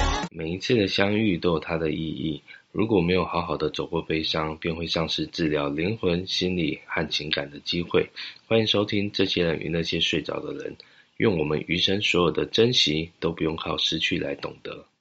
每一次的相遇都有它的意义，如果没有好好的走过悲伤，便会丧失治疗灵魂、心理和情感的机会。欢迎收听这些人与那些睡着的人，愿我们余生所有的珍惜都不用靠失去来懂得。